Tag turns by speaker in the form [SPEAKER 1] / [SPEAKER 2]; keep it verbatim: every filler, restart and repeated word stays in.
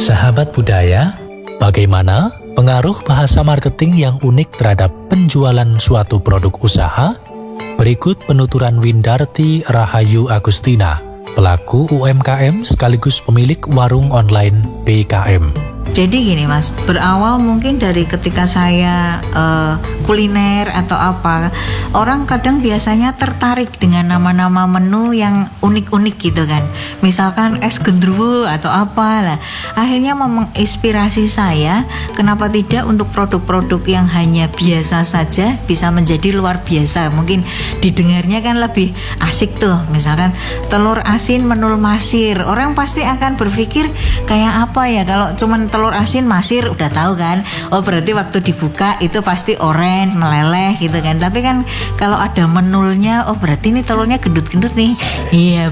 [SPEAKER 1] Sahabat budaya, bagaimana pengaruh bahasa marketing yang unik terhadap penjualan suatu produk usaha? Berikut penuturan Windarti Rahayu Agustina, pelaku U M K M sekaligus pemilik warung online B K M.
[SPEAKER 2] Jadi gini mas, berawal mungkin dari ketika saya uh, kuliner atau apa, orang kadang biasanya tertarik dengan nama-nama menu yang unik-unik gitu kan. Misalkan es gendruwo atau apa lah. Akhirnya menginspirasi saya, kenapa tidak untuk produk-produk yang hanya biasa saja bisa menjadi luar biasa. Mungkin didengarnya kan lebih asik tuh. Misalkan telur asin menul masir, orang pasti akan berpikir kayak apa ya kalau cuman telur asin masir udah tahu kan, oh berarti waktu dibuka itu pasti orange meleleh gitu kan. Tapi kan kalau ada menulnya, oh berarti ini telurnya gendut-gendut nih. Iya